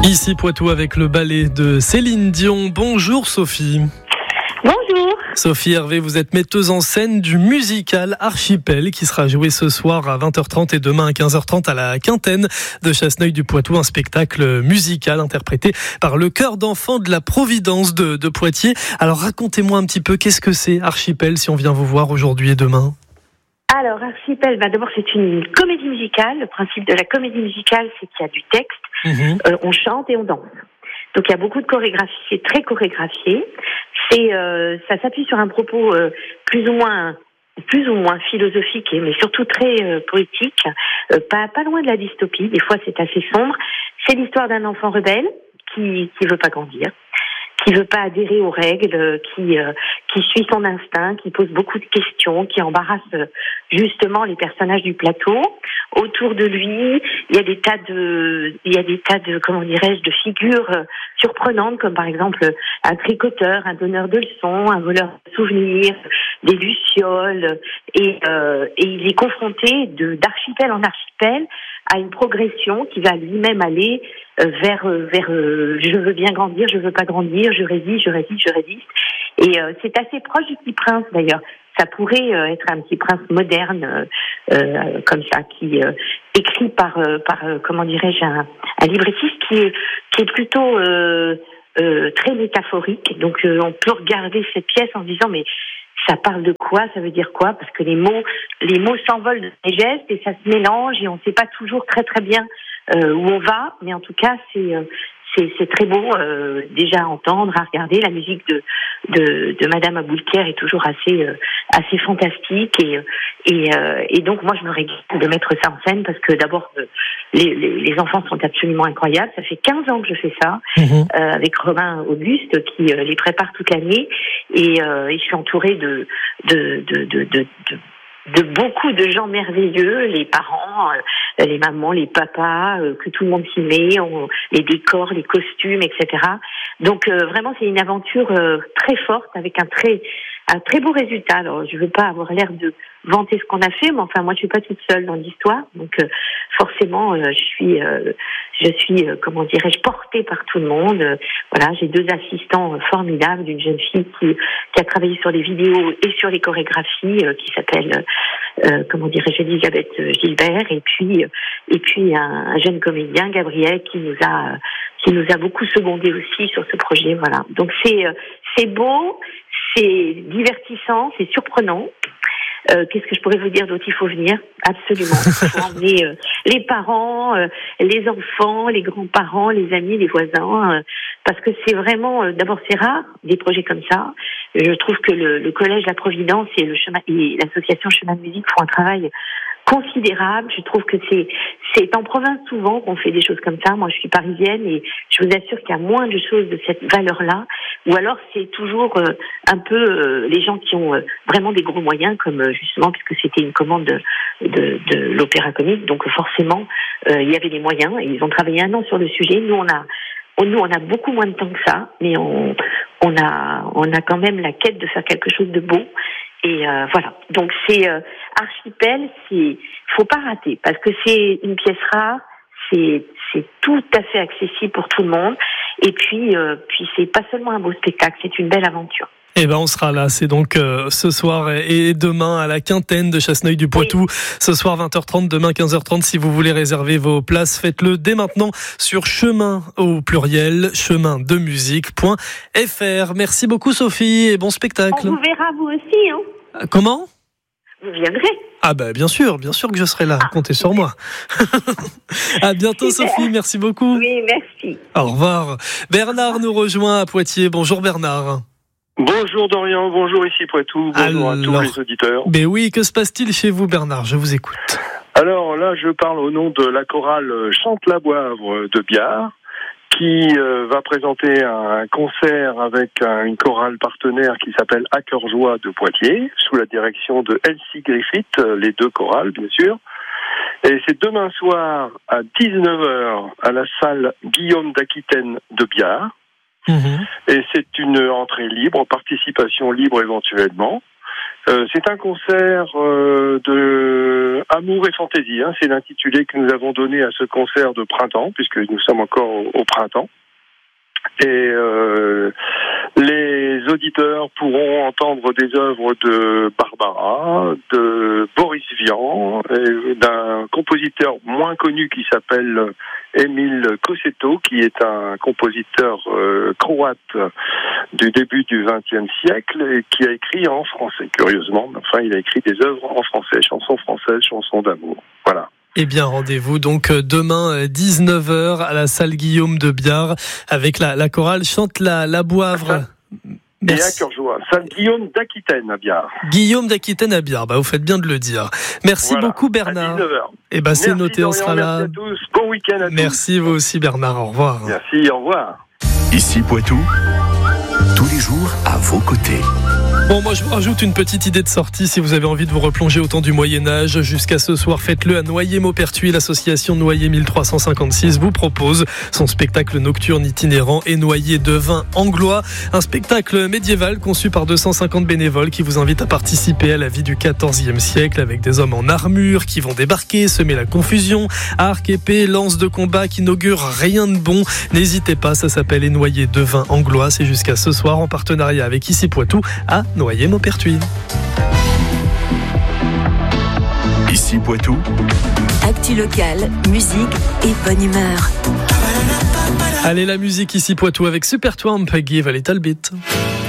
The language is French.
Ici Poitou avec le ballet de Céline Dion. Bonjour Sophie. Bonjour. Sophie Hervé, vous êtes metteuse en scène du musical Archipel qui sera joué ce soir à 20h30 et demain à 15h30 à la Quintaine de Chasseneuil-du-Poitou, un spectacle musical interprété par le chœur d'enfants de la Providence de Poitiers. Alors racontez-moi un petit peu, qu'est-ce que c'est Archipel si on vient vous voir aujourd'hui et demain ? Alors, Archipel, d'abord, c'est une comédie musicale. Le principe de la comédie musicale, c'est qu'il y a du texte, on chante et on danse. Donc, il y a beaucoup de chorégraphie, c'est très chorégraphié. Ça s'appuie sur un propos plus ou moins philosophique, mais surtout très poétique, pas loin de la dystopie. Des fois, c'est assez sombre. C'est l'histoire d'un enfant rebelle qui veut pas grandir, qui veut pas adhérer aux règles, qui suit son instinct, qui pose beaucoup de questions, qui embarrasse justement les personnages du plateau. Autour de lui, il y a des tas de comment dirais-je, de figures surprenantes, comme par exemple un tricoteur, un donneur de leçons, un voleur de souvenirs, des lucioles, et il est confronté d'archipel en archipel à une progression qui va lui-même aller vers je veux bien grandir, je veux pas grandir, je résiste. Et c'est assez proche du Petit Prince d'ailleurs. Ça pourrait être un Petit Prince moderne, comme ça, qui écrit par comment dirais-je, un librettiste qui est plutôt très métaphorique. Donc on peut regarder cette pièce en se disant mais ça parle de quoi, ça veut dire quoi, parce que les mots s'envolent de les gestes et ça se mélange et on ne sait pas toujours très très bien où on va, mais en tout cas c'est très beau déjà à entendre, à regarder. La musique de Madame Aboulker est toujours assez fantastique et donc moi je me régale de mettre ça en scène parce que d'abord les enfants sont absolument incroyables. Ça fait 15 ans que je fais ça avec Romain Auguste qui les prépare toute l'année et je suis entourée de beaucoup de gens merveilleux, les parents, les mamans, les papas, que tout le monde s'y met, les décors, les costumes, etc. Donc vraiment c'est une aventure très forte avec un très beau résultat. Alors je veux pas avoir l'air de vanter ce qu'on a fait, mais enfin moi je suis pas toute seule dans l'histoire, donc forcément je suis comment dirais-je, portée par tout le monde. Voilà, j'ai 2 assistants formidables, d'une jeune fille qui a travaillé sur les vidéos et sur les chorégraphies, qui s'appelle comment dirais-je, Elisabeth Gilbert, et puis un jeune comédien, Gabriel, qui nous a beaucoup secondé aussi sur ce projet. Voilà, donc c'est beau, c'est divertissant, c'est surprenant. Qu'est-ce que je pourrais vous dire d'autre? Il faut venir, absolument. Il faut emmener les parents, les enfants, les grands-parents, les amis, les voisins, parce que c'est vraiment, d'abord c'est rare, des projets comme ça. Je trouve que le collège La Providence et l'association Chemin de Musique font un travail considérable. Je trouve que c'est en province souvent qu'on fait des choses comme ça. Moi, je suis parisienne et je vous assure qu'il y a moins de choses de cette valeur-là. Ou alors, c'est toujours un peu les gens qui ont vraiment des gros moyens, comme justement, puisque c'était une commande de l'Opéra Comique. Donc, forcément, il y avait des moyens et ils ont travaillé 1 an sur le sujet. Nous, on a beaucoup moins de temps que ça, mais on a quand même la quête de faire quelque chose de beau. Et voilà. Donc c'est Archipel, faut pas rater parce que c'est une pièce rare, c'est tout à fait accessible pour tout le monde. Et puis c'est pas seulement un beau spectacle, c'est une belle aventure. Eh ben on sera là, c'est donc ce soir et demain à la Quintaine de Chasseneuil-du-Poitou. Oui. Ce soir 20h30, demain 15h30. Si vous voulez réserver vos places, faites-le dès maintenant sur chemin au pluriel, chemindemusique.fr. Merci beaucoup Sophie et bon spectacle. On vous verra vous aussi, hein. Comment ? Vous viendrez. Ah ben bien sûr que je serai là, comptez sur moi. À bientôt Sophie, merci beaucoup. Oui, merci. Au revoir. Bernard nous rejoint à Poitiers. Bonjour Bernard. Bonjour Dorian, bonjour ici Poitou, bonjour à tous les auditeurs. Mais oui, que se passe-t-il chez vous Bernard? Je vous écoute. Alors là, je parle au nom de la chorale Chante-la-Boivre de Biard, qui va présenter un concert avec une chorale partenaire qui s'appelle À Cœur Joie de Poitiers, sous la direction de Elsie Griffith, les 2 chorales bien sûr. Et c'est demain soir à 19h à la salle Guillaume d'Aquitaine de Biard. Et c'est une entrée libre, participation libre éventuellement. C'est un concert de Amour et Fantaisie. C'est l'intitulé que nous avons donné à ce concert de printemps, puisque nous sommes encore au printemps. Et les auditeurs pourront entendre des œuvres de Barbara, de Boris Vian, et d'un compositeur moins connu qui s'appelle Emil Koseto, qui est un compositeur croate du début du XXe siècle et qui a écrit en français, curieusement. Enfin, il a écrit des œuvres en français, chansons françaises, chansons d'amour. Voilà. Eh bien, rendez-vous donc demain 19h à la salle Guillaume de Biard avec la chorale Chante la Boivre. Merci. Et à Cœurjoie, salle Guillaume d'Aquitaine à Biard. Guillaume d'Aquitaine à Biard, vous faites bien de le dire. Merci beaucoup Bernard. À 19h. Eh ben c'est noté, on sera là. Merci à tous, bon week-end à tous. Merci vous aussi Bernard, au revoir. Merci, au revoir. Ici Poitou, tous les jours à vos côtés. Bon, moi je vous rajoute une petite idée de sortie si vous avez envie de vous replonger au temps du Moyen-Âge. Jusqu'à ce soir, faites-le à Noyer-Maupertuis. L'association Noyer 1356 vous propose son spectacle nocturne itinérant et noyer de vin anglois. Un spectacle médiéval conçu par 250 bénévoles qui vous invite à participer à la vie du XIVe siècle avec des hommes en armure qui vont débarquer, semer la confusion, arc, épée, lance de combat qui n'augure rien de bon. N'hésitez pas, ça s'appelle Les Noyers de vin anglois. C'est jusqu'à ce soir en partenariat avec Ici Poitou à Noyer-Maupertuis. Ici Poitou. Actu locale, musique et bonne humeur. Allez, la musique Ici Poitou avec Supertramp, Give a Little Bit.